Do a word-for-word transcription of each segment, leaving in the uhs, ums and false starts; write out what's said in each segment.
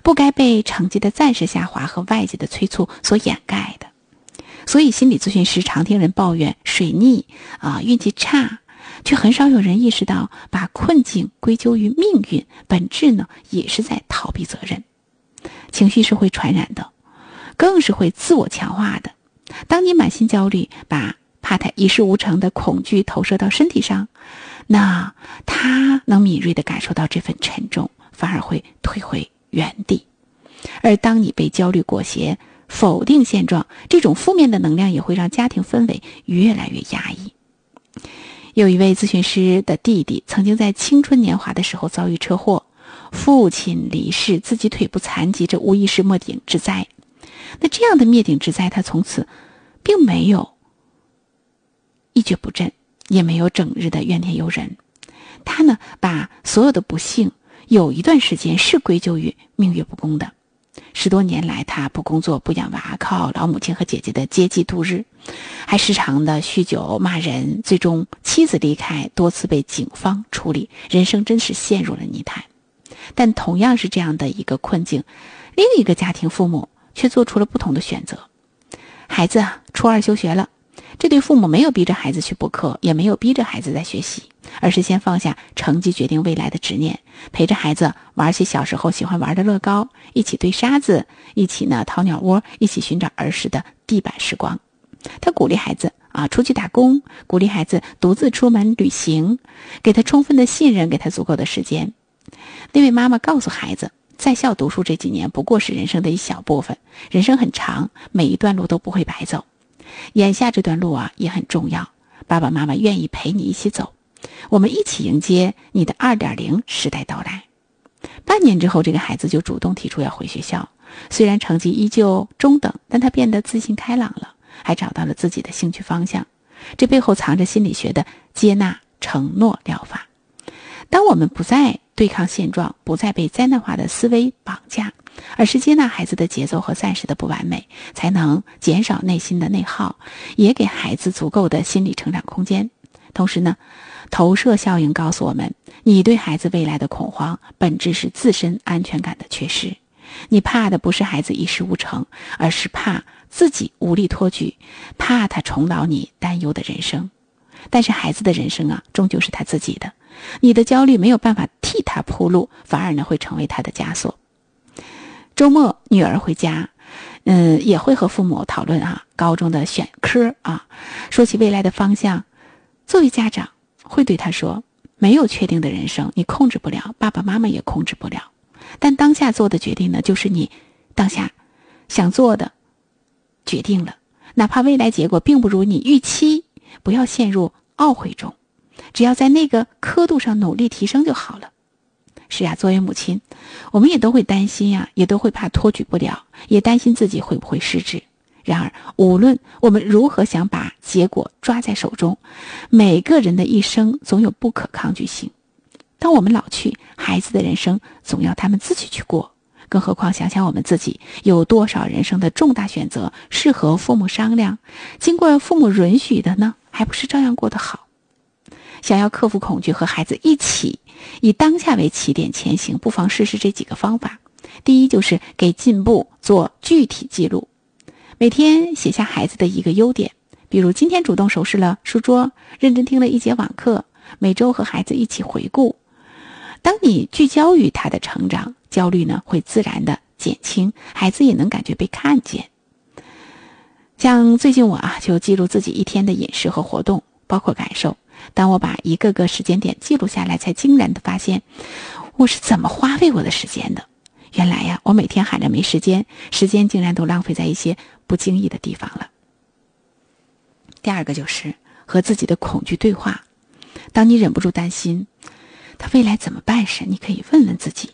不该被成绩的暂时下滑和外界的催促所掩盖的。所以心理咨询师常听人抱怨水逆啊、运气差，却很少有人意识到把困境归咎于命运，本质呢也是在逃避责任。情绪是会传染的，更是会自我强化的。当你满心焦虑，把怕它一事无成的恐惧投射到身体上，那他能敏锐地感受到这份沉重，反而会退回原地。而当你被焦虑裹挟，否定现状，这种负面的能量也会让家庭氛围越来越压抑。有一位咨询师的弟弟曾经在青春年华的时候遭遇车祸，父亲离世，自己腿部残疾，这无疑是灭顶之灾。那这样的灭顶之灾，他从此并没有一蹶不振，也没有整日的怨天尤人。他呢，把所有的不幸有一段时间是归咎于命运不公的。十多年来，他不工作不养娃，靠老母亲和姐姐的接济度日，还时常的酗酒骂人，最终妻子离开，多次被警方处理，人生真是陷入了泥潭。但同样是这样的一个困境，另一个家庭父母却做出了不同的选择。孩子初二休学了，这对父母没有逼着孩子去补课，也没有逼着孩子在学习，而是先放下成绩决定未来的执念，陪着孩子玩些小时候喜欢玩的乐高，一起堆沙子，一起呢掏鸟窝，一起寻找儿时的地板时光。他鼓励孩子啊出去打工，鼓励孩子独自出门旅行，给他充分的信任，给他足够的时间。那位妈妈告诉孩子，在校读书这几年不过是人生的一小部分，人生很长，每一段路都不会白走。眼下这段路啊也很重要，爸爸妈妈愿意陪你一起走，我们一起迎接你的 二点零 时代到来。半年之后，这个孩子就主动提出要回学校，虽然成绩依旧中等，但他变得自信开朗了，还找到了自己的兴趣方向。这背后藏着心理学的接纳承诺疗法。当我们不再对抗现状，不再被灾难化的思维绑架，而是接纳孩子的节奏和暂时的不完美，才能减少内心的内耗，也给孩子足够的心理成长空间。同时呢，投射效应告诉我们，你对孩子未来的恐慌，本质是自身安全感的缺失。你怕的不是孩子一事无成，而是怕自己无力托举，怕他重蹈你担忧的人生。但是孩子的人生啊，终究是他自己的，你的焦虑没有办法替他铺路，反而呢会成为他的枷锁。周末女儿回家，嗯，也会和父母讨论啊高中的选科啊，说起未来的方向。作为家长，会对他说，没有确定的人生，你控制不了，爸爸妈妈也控制不了。但当下做的决定呢，就是你当下想做的决定了，哪怕未来结果并不如你预期，不要陷入懊悔中，只要在那个刻度上努力提升就好了。是啊，作为母亲，我们也都会担心呀、啊，也都会怕托举不了，也担心自己会不会失职。然而，无论我们如何想把结果抓在手中，每个人的一生总有不可抗拒性。当我们老去，孩子的人生总要他们自己去过。更何况想想我们自己，有多少人生的重大选择是和父母商量，经过父母允许的呢？还不是照样过得好？想要克服恐惧，和孩子一起以当下为起点前行，不妨试试这几个方法。第一，就是给进步做具体记录，每天写下孩子的一个优点，比如今天主动收拾了书桌，认真听了一节网课，每周和孩子一起回顾。当你聚焦于他的成长，焦虑呢会自然的减轻，孩子也能感觉被看见。像最近我啊就记录自己一天的饮食和活动，包括感受。当我把一个个时间点记录下来，才惊然的发现我是怎么花费我的时间的。原来呀，我每天喊着没时间，时间竟然都浪费在一些不经意的地方了。第二个就是和自己的恐惧对话。当你忍不住担心他未来怎么办时，你可以问问自己，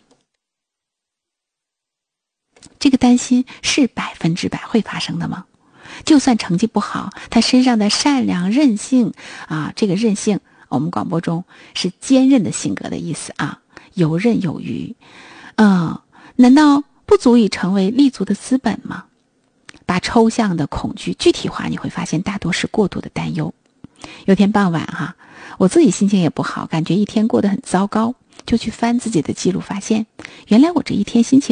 这个担心是百分之百会发生的吗？就算成绩不好，他身上的善良韧性啊，这个韧性我们广播中是坚韧的性格的意思啊，游刃有余，嗯，难道不足以成为立足的资本吗？把抽象的恐惧具体化，你会发现大多是过度的担忧。有天傍晚哈、啊，我自己心情也不好，感觉一天过得很糟糕，就去翻自己的记录，发现原来我这一天心情